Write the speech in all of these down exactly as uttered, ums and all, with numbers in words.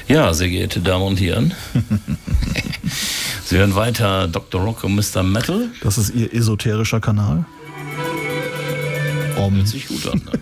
Ja, sehr geehrte Damen und Herren. Sie hören weiter Doktor Rock und Mister Metal. Das ist Ihr esoterischer Kanal. Um. Hört sich gut an, ne?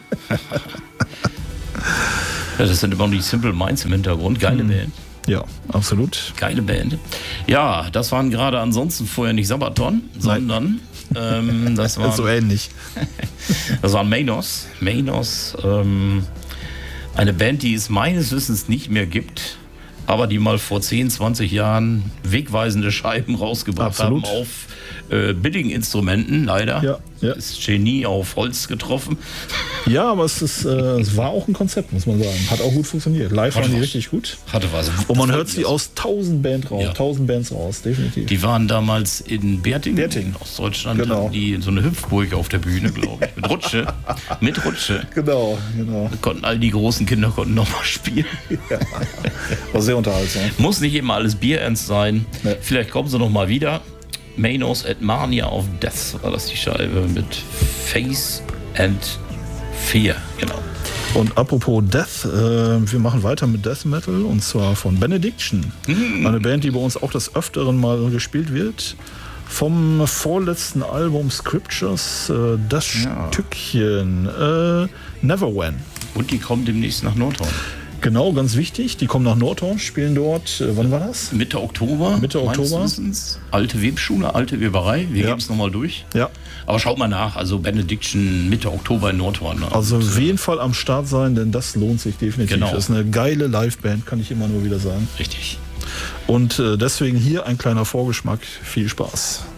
Ja, das sind immer noch die Simple Minds im Hintergrund. Geile hm. Band. Ja, absolut. Geile Band. Ja, das waren gerade ansonsten vorher nicht Sabaton, sondern ähm, das war so ähnlich. Das waren Manos. Manos, ähm, eine Band, die es meines Wissens nicht mehr gibt, aber die mal vor zehn, zwanzig Jahren wegweisende Scheiben rausgebracht Absolut. haben auf äh, billigen Instrumenten, leider. Ja, ja. Ist Genie auf Holz getroffen. Ja, aber es, ist, äh, es war auch ein Konzept, muss man sagen. Hat auch gut funktioniert. Live waren die richtig gut. Hatte was. Und man hört sie aus tausend Band raus, ja. tausend Bands raus, definitiv. Die waren damals in Berting, Berting. aus Deutschland, genau. die so eine Hüpfburg auf der Bühne, glaube ich. Mit Rutsche. Mit Rutsche. Genau, genau. Da konnten all die großen Kinder konnten nochmal spielen. Ja. War sehr unterhaltsam. Muss nicht immer alles bierernst sein. Nee. Vielleicht kommen sie noch mal wieder. Manos at Mania of Death war das die Scheibe mit Face and Fear, genau. Und apropos Death, äh, wir machen weiter mit Death Metal und zwar von Benediction. Mm. Eine Band, die bei uns auch des Öfteren mal gespielt wird. Vom vorletzten Album Scriptures, äh, das ja. Stückchen äh, Never When. Und die kommen demnächst nach Nordhorn. Genau, ganz wichtig. Die kommen nach Nordhorn, spielen dort, äh, wann war das? Mitte Oktober. Mitte Oktober. Alte Webschule, alte Weberei. Wir ja. geben es nochmal durch. Ja. Aber schaut mal nach, also Benediction Mitte Oktober in Nordhorn. Ne? Also auf jeden Fall am Start sein, denn das lohnt sich definitiv. Genau. Das ist eine geile Liveband, kann ich immer nur wieder sagen. Richtig. Und äh, deswegen hier ein kleiner Vorgeschmack. Viel Spaß.